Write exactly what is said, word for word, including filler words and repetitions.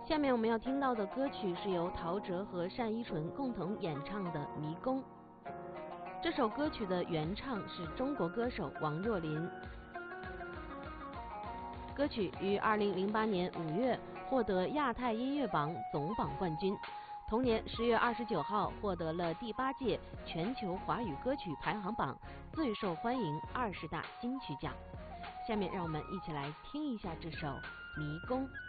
下面我们要听到的歌曲是由陶喆和单依纯共同演唱的《迷宫》。这首歌曲的原唱是中国歌手王若琳。歌曲于二零零八年五月获得亚太音乐榜总榜冠军，同年十月二十九号获得了第八届全球华语歌曲排行榜最受欢迎二十大金曲奖。下面让我们一起来听一下这首《迷宫》。